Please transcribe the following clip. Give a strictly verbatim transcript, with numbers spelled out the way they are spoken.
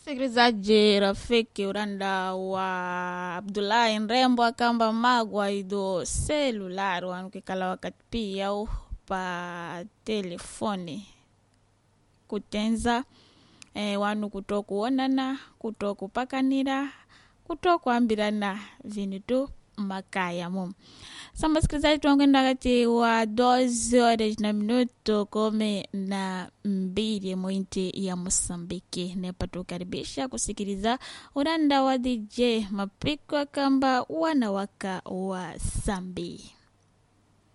Msikilizaji rafiki uranda wa Abdullahi Nrembo akamba magwa ido celulari wanukikala wakati pia au pa telefoni kutenza e, wanu kutokuonana kutokupakanira kutokuambirana vinitu makaya mu. Samba msikilizaji tuangenda kati wa doze horas na minuto kome na mbili mwinti ya Mosambiki. Nepa tukaribisha kusikiliza uranda wa D J Mapiko kamba wanawaka wa Sambi.